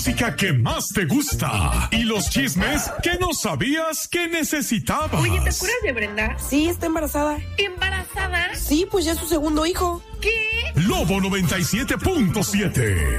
música que más te gusta y los chismes que no sabías que necesitabas. Oye, ¿te acuerdas de Brenda? Sí, está embarazada. ¿Embarazada? Sí, pues ya es su segundo hijo. ¿Qué? Lobo 97.7.